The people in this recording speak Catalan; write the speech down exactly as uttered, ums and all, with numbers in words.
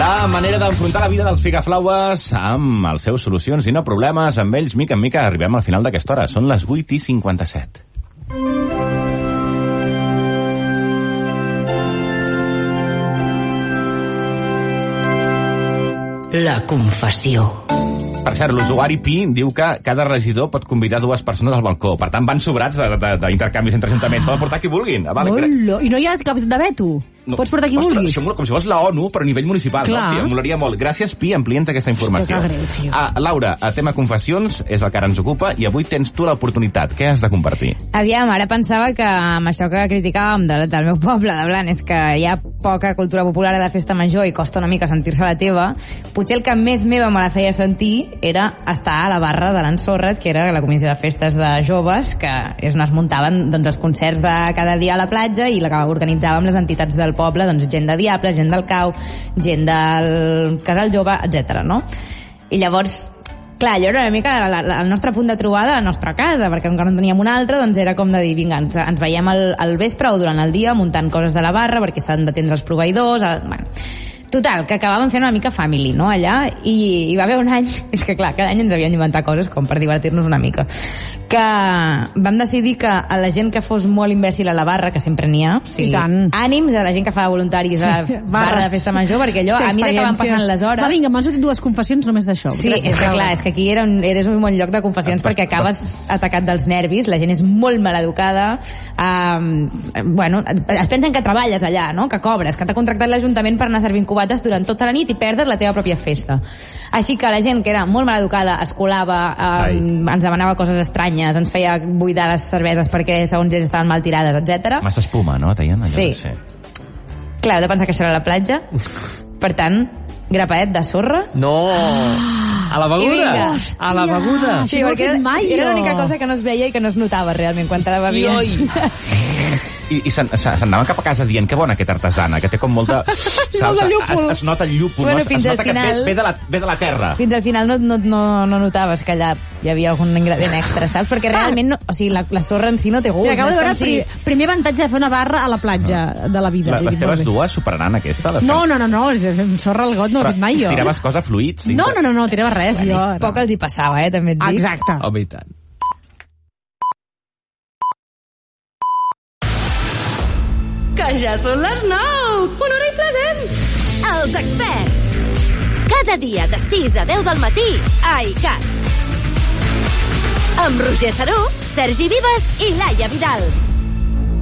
La manera d'enfrontar la vida dels figaflaues amb les seves solucions i no problemes, amb ells, mica en mica, arribem al final d'aquesta hora. Són les vuit i cinquanta-set. La confessió. Per cert, l'usuari Pi diu que cada regidor pot convidar dues persones al balcó. Per tant, van sobrats d'intercanvis entre ajuntaments. Poden portar qui vulguin. Ah, vale, Ollo. I no hi ha cap de veto? No. Pots portar qui Ostres, vulguis? Això, com si fos la ONU, però a nivell municipal. No? Sí, em molaria molt. Gràcies, Pi, amplia'ns aquesta informació. Que greu, tio. Ah, Laura, el tema confessions és el que ara ens ocupa i avui tens tu l'oportunitat. Què has de compartir? Aviam, ara pensava que amb això que criticàvem del, del meu poble, de Blanes, que hi ha poca cultura popular a la festa major i costa una mica sentir-se la teva, potser el que més meva me la feia sentir era estar a la barra de l'Ensorrat, que era la comissió de festes de joves, que és on es muntaven doncs, els concerts de cada dia a la platja i la que organitzàvem les entitats del poble, doncs gent de Diable, gent del Cau, gent del Casal Jove, etcètera. No? I llavors, clar, allò era una mica la, la, el nostre punt de trobada a la nostra casa, perquè com que no en teníem un altre, doncs era com de dir, vinga, ens, ens veiem al, al vespre o durant el dia muntant coses de la barra, perquè s'han d'atendre els proveïdors, a, bueno... Total, que acabàvem fent una mica family, no?, allà, i hi va haver un any, és que clar, cada any ens havíem d'inventar coses com per divertir-nos una mica, que vam decidir que a la gent que fos molt imbècil a la barra, que sempre n'hi ha, o sigui, ànims a la gent que fa voluntaris a sí, barra de festa major, perquè allò, a mesura que van passant les hores... Va, vinga, m'han sortit dues confessions només d'això. Sí, gràcies, és que clar, és que aquí era un, eres un bon lloc de confessions perquè acabes atacat dels nervis, la gent és molt maleducada, um, bueno, es pensen que treballes allà, no?, que cobres, que t'ha contractat l'Ajuntament per anar servint cubates durant tota la nit i perdre la teva pròpia festa. Així que la gent que era molt maleducada es colava, eh, ens demanava coses estranyes, ens feia buidar les cerveses perquè segons ells estaven mal tirades, etcètera. Massa espuma, no? Deien allò. Sí. sí. Clar, heu de pensar que això era la platja. Per tant, grapaet de sorra. No! A la beguda! A la beguda! Sí, perquè era, era l'única cosa que no es veia i que no es notava realment quan te la bevies. I, i s'anaven cap a casa dient que bona aquesta artesana, que té com molta... Saps? Es, es nota el llúpol, bueno, no? Es, es nota que final, ve, ve, de la, ve de la terra. Fins al final no, no, no, no notaves que allà hi havia algun ingredient extra, saps? Perquè realment, no, o sigui, la, la sorra en si no té gust. Acabo no de veure si... el primer avantatge de fer una barra a la platja no. de la vida. La, les teves dues superaran aquesta? No, no, no, no, sorra al got no ho he fet mai jo. Tiraves cosa fluids? No, no, no, no, tirava res. Bueno, jo, no. Poc els hi passava, eh, també et dic. Exacte. Home, i tant. Que ja són les nou! Una hora i present! Els experts! Cada dia de sis a deu del matí a iCat. Amb Roger Saró, Sergi Vives i Laia Vidal.